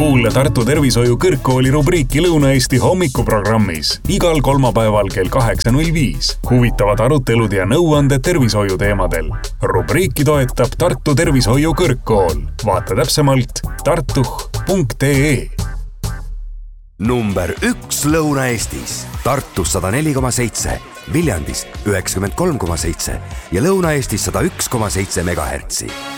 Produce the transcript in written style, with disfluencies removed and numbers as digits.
Kuula Tartu Tervishoiu Kõrgkooli rubriiki Lõuna-Eesti hommikuprogrammis igal kolmapäeval kell 8.05. Huvitavad arutelud ja nõuanded tervishoiu teemadel. Rubriiki toetab Tartu Tervishoiu Kõrgkool. Vaata täpsemalt tartuh.ee. Number 1 Lõuna-Eestis. Tartus 104,7, Viljandis 93,7 ja Lõuna-Eestis 101,7 MHz.